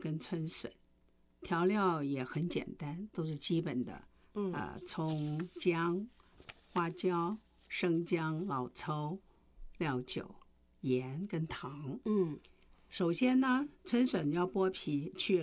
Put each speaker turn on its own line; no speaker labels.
跟春笋。调料也很简单，都是基本的，葱、姜、花椒、生姜、老抽、料酒、盐跟糖。首先呢，春笋要剥皮去